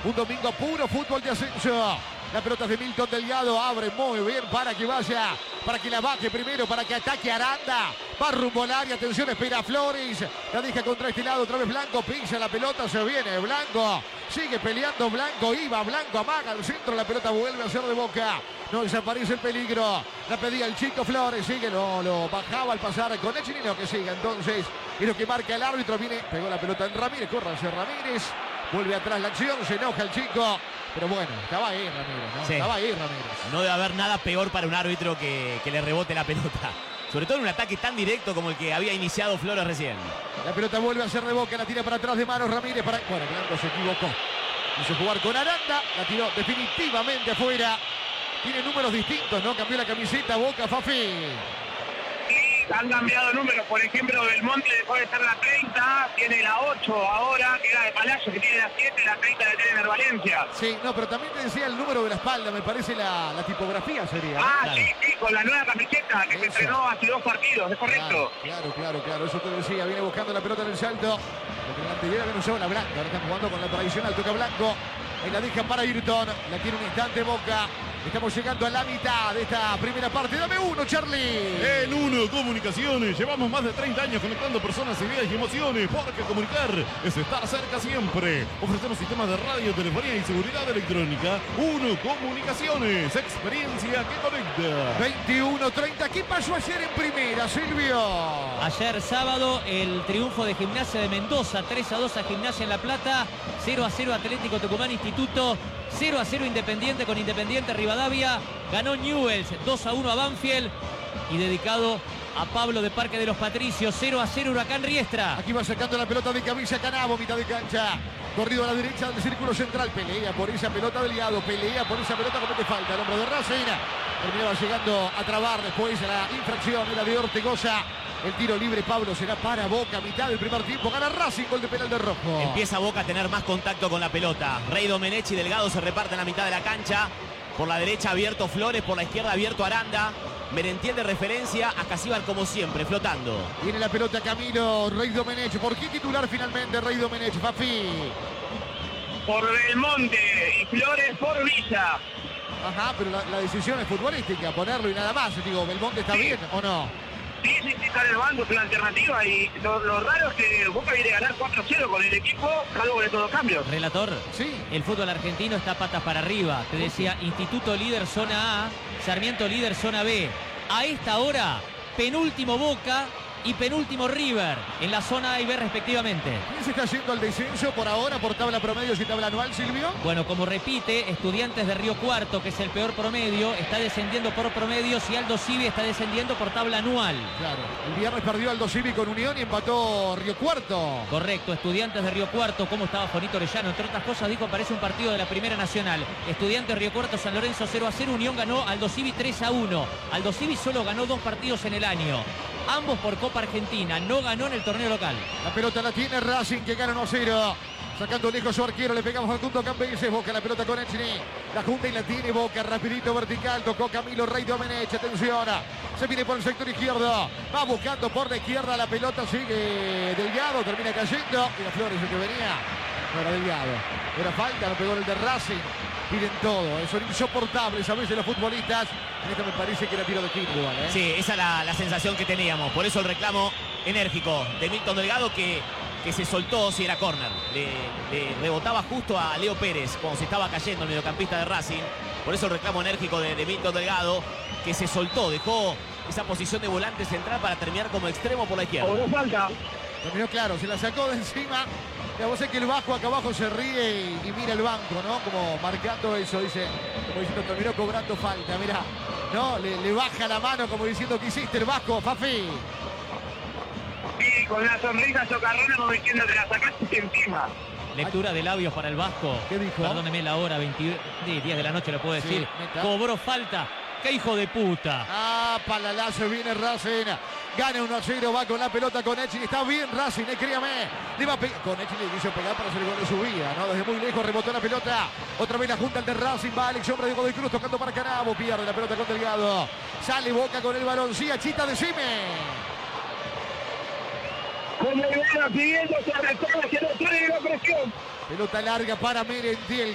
Un domingo puro fútbol de ascenso. La pelota es de Milton Delgado, abre muy bien para que vaya, para que la baje primero, para que ataque Aranda. Va rumbo al área, atención, espera Flores. La deja contra este lado, otra vez Blanco, pisa la pelota, se viene Blanco. Sigue peleando Blanco, iba Blanco, amaga al centro, la pelota vuelve a ser de Boca. No desaparece el peligro. La pedía el chico Flores, sigue, lo bajaba al pasar con Echini, lo que sigue entonces. Y lo que marca el árbitro, viene, pegó la pelota en Ramírez, corre hacia Ramírez. Vuelve atrás la acción, se enoja el chico. Pero bueno, estaba ahí Ramírez, ¿no? Sí. Estaba ahí Ramírez. No debe haber nada peor para un árbitro que le rebote la pelota. Sobre todo en un ataque tan directo como el que había iniciado Flores recién. La pelota vuelve a ser de Boca, la tira para atrás de manos Ramírez. Bueno, Blanco se equivocó. Quiso jugar con Aranda, la tiró definitivamente afuera. Tiene números distintos, ¿no? Cambió la camiseta Boca, Fafi. Han cambiado números, por ejemplo, Belmonte dejó de ser la 30, tiene la 8 ahora, que era de Palacio, que tiene la 7, la 30 de Tener Valencia. Sí, no, pero también te decía el número de la espalda, me parece la tipografía sería. Ah, claro. Sí, con la nueva camiseta que se estrenó hace 2 partidos, es correcto. Claro, eso te decía, viene buscando la pelota en el salto. Lo que en la anterior habían usado la blanca, ahora están jugando con la tradicional, toca Blanco. Ahí la deja para Ayrton, la tiene un instante Boca. Estamos llegando a la mitad de esta primera parte. Dame uno, Charlie. En Uno Comunicaciones llevamos más de 30 años conectando personas, ideas y emociones. Porque comunicar es estar cerca siempre. Ofrecemos sistemas de radio, telefonía y seguridad electrónica. Uno Comunicaciones, experiencia que conecta. 21-30. ¿Qué pasó ayer en primera, Silvio? Ayer sábado el triunfo de Gimnasia de Mendoza, 3-2 a Gimnasia en La Plata, 0-0 Atlético Tucumán Instituto, 0-0 Independiente con Independiente Rivadavia, ganó Newell's 2-1 a Banfield y dedicado a Pablo de Parque de los Patricios, 0-0 Huracán Riestra. Aquí va sacando la pelota de Camisa Canabo, mitad de cancha. Corrido a la derecha del círculo central, pelea por esa pelota Delgado, pelea por esa pelota, comete falta el hombre de Racing. Terminaba llegando a trabar después la infracción, era de Ortegoza. El tiro libre, Pablo, será para Boca, mitad del primer tiempo, gana Racing, gol de penal de Rojo. Empieza Boca a tener más contacto con la pelota. Rey Domenech y Delgado se reparten a mitad de la cancha. Por la derecha abierto Flores, por la izquierda abierto Aranda. Merentiel de referencia, a Casíbar como siempre, flotando. Viene la pelota Camilo, Rey Domenech. ¿Por qué titular finalmente Rey Domenech, Fafi? Por Belmonte y Flores por Villa. Ajá, pero la decisión es futbolística, ponerlo y nada más. Digo, ¿Belmonte está bien o no? Sí, está en el banco, es una alternativa y lo raro es que Boca viene a ganar 4-0 con el equipo, salvo de todos cambios. Relator, sí. El fútbol argentino está patas para arriba. Te decía, Instituto líder zona A, Sarmiento líder zona B. A esta hora, penúltimo Boca y penúltimo River en la zona A y B respectivamente. ¿Quién se está yendo al descenso por ahora, por tabla promedio y tabla anual, Silvio? Bueno, como repite, Estudiantes de Río Cuarto, que es el peor promedio, está descendiendo por promedios y Aldo Civi está descendiendo por tabla anual. Claro, el viernes perdió Aldo Civi con Unión y empató Río Cuarto. Correcto, Estudiantes de Río Cuarto, como estaba Juanito Orellano, entre otras cosas dijo, parece un partido de la Primera Nacional. Estudiantes Río Cuarto, San Lorenzo 0-0, Unión ganó, Aldo Civi 3-1. Aldo Civi solo ganó 2 partidos en el año. Ambos por Copa Argentina, no ganó en el torneo local. La pelota la tiene Racing, que gana 1-0. Sacando lejos su arquero, le pegamos al punto Campeses. Boca la pelota con Echini. La junta y la tiene Boca, rapidito vertical. Tocó Camilo Rey Domenech, atención. Se viene por el sector izquierdo. Va buscando por la izquierda, la pelota sigue Delgado, termina cayendo. Y la Flores el que venía. No era Delgado. Era falta, lo pegó el de Racing. Piden todo, son insoportables a veces los futbolistas. En esta me parece que era tiro de quinto igual, ¿eh? Sí, esa es la sensación que teníamos. Por eso el reclamo enérgico de Milton Delgado que se soltó, si era córner. Le rebotaba justo a Leo Pérez cuando se estaba cayendo el mediocampista de Racing. Por eso el reclamo enérgico de Milton Delgado, que se soltó, dejó esa posición de volante central para terminar como extremo por la izquierda. Por falta. Terminó claro, se la sacó de encima. Ya vos sé que el Vasco acá abajo se ríe y mira el banco, ¿no? Como marcando eso, dice, como diciendo, terminó cobrando falta, mirá. ¿No? Le baja la mano como diciendo, ¿qué hiciste el Vasco, Fafi? Sí, con la sonrisa socarrona como diciendo, te la sacaste encima. Lectura de labios para el Vasco. ¿Qué dijo? Perdóneme la hora, 10 de la noche lo puedo decir. Neta. Cobró falta. ¡Qué hijo de puta! Ah, palalazo, viene Racing. Gana 1-0, va con la pelota con Echini. Está bien Racing, créame. Le va a pegar. Con Echini le quiso pegar para hacer el gol de su vida, ¿no? Desde muy lejos rebotó la pelota. Otra vez la junta el de Racing. Va Alex, hombre de Godoy Cruz, tocando para Canabo. Pierde la pelota con Delgado. Sale Boca con el balón. Sí, Achita, decime. Como le van pidiendo sobre todo que no tiene la presión. Pelota larga para Merentiel.